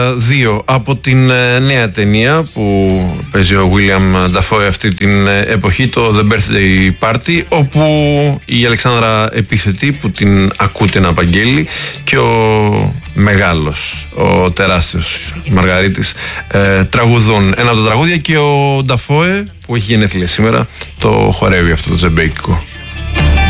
2 από την νέα ταινία που παίζει ο William Dafoe αυτή την εποχή, το The Birthday Party, όπου η Αλεξάνδρα Επίθετη, που την ακούτε να απαγγέλει, και ο μεγάλος, ο τεράστιος Μαργαρίτης τραγουδούν ένα από τα τραγούδια, και ο Dafoe, που έχει γενέθλια σήμερα, το χορεύει αυτό το τζεμπέικικο.